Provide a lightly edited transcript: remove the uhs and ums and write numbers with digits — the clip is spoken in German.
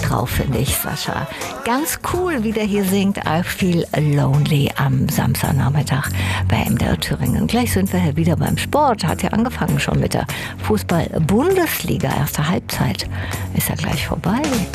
drauf, finde ich, Sascha. Ganz cool, wie der hier singt. I Feel Lonely am Samstagnachmittag bei MDR Thüringen. Gleich sind wir wieder beim Sport. Hat ja angefangen schon mit der Fußball-Bundesliga. Erste Halbzeit ist ja gleich vorbei.